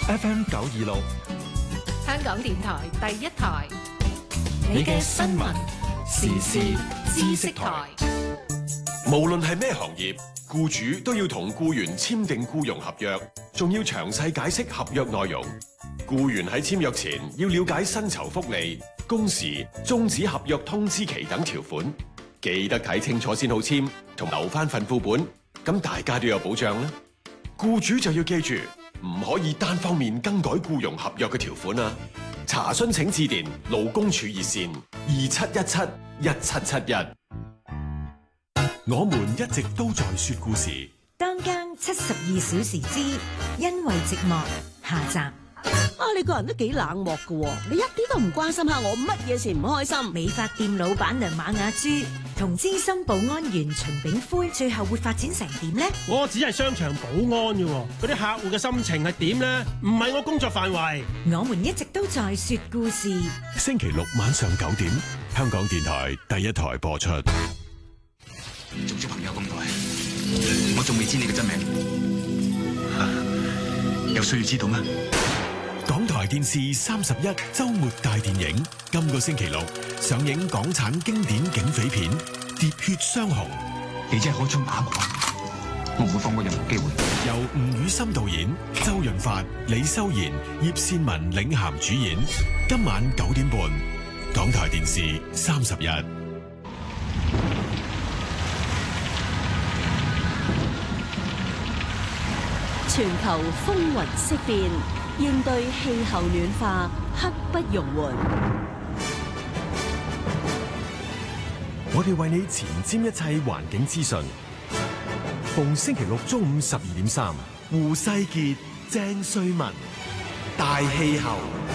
FM 926， 香港電台第一台， 你嘅新聞時事知識台。 無論係咩行業，僱主都要同僱員簽訂僱傭合約，仲要詳細解釋合約內容。僱員喺簽約前要了解薪酬福利、工時、終止合約通知期等條款，記得睇清楚先好簽，同留翻份副本，咁大家都有保障啦。僱主就要記住，唔可以單方面更改僱傭合約嘅條款啊！查詢請致電勞工處熱線27171771。我們一直都在說故事。 當間72小時之因為寂寞下集。 你個人都幾冷漠㗎喎，你一啲都唔關心下我乜嘢事唔開心。 美髮店老闆娘馬雅珠同資深保安員秦炳輝最後會發展成點呢？ 我只係商場保安嘅，嗰啲客戶嘅心情係點呢？唔係我工作範圍。 我們一直都在說故事。 星期六晚上9點，香港電台第一台播出。 做咗朋友咁耐，我仲未知你嘅真名，有需要知道咩？ 港台電視31周末大電影，今個星期六上映港產經典警匪片《喋血雙雄》。 你真係開槍打我，我唔會放過任何機會。 由吳宇森導演，周潤發、李修賢、葉倩文領銜主演。今晚9點半，港台電視31。 全球風雲色變，應對氣候暖化，刻不容緩。 我哋為你前瞻一切環境資訊。逢星期六中午12點3，胡世傑、鄭瑞文，大氣候。